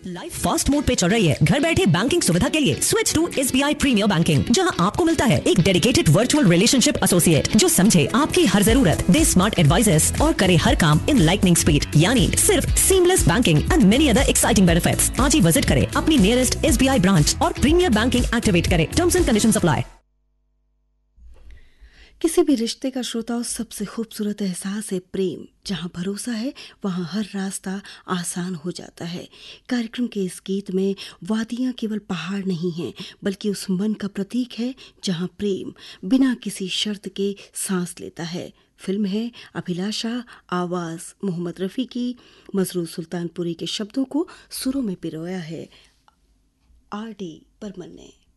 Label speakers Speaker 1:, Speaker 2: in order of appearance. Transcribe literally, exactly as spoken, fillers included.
Speaker 1: Life fast mode पे चल रही है। घर बैठे बैंकिंग सुविधा के लिए switch to SBI premiere banking, जहां आपको मिलता है एक डेडिकेटेड वर्चुअल रिलेशनशिप एसोसिएट जो समझे आपकी हर जरूरत, दे स्मार्ट एडवाइजेस और करे हर काम इन लाइटनिंग स्पीड, यानी सिर्फ seamless banking and many other exciting benefits. आज ही विजिट करें अपनी नियरेस्ट एसबीआई ब्रांच और प्रीमियर बैंकिंग एक्टिवेट करें। Terms and conditions apply.
Speaker 2: किसी भी रिश्ते का श्रोताओं सबसे खूबसूरत एहसास है प्रेम। जहाँ भरोसा है वहाँ हर रास्ता आसान हो जाता है। कार्यक्रम के इस गीत में वादियाँ केवल पहाड़ नहीं हैं, बल्कि उस मन का प्रतीक है जहाँ प्रेम बिना किसी शर्त के सांस लेता है। फिल्म है अभिलाषा, आवाज़ मोहम्मद रफ़ी की, मसरूर सुल्तानपुरी के शब्दों को सुरों में पिरोया है आर डी बर्मन ने।